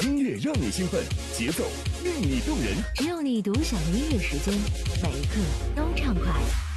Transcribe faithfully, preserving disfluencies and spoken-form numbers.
音乐让你兴奋，节奏令你动人。 只有你独享的音乐时间，每一刻都畅快。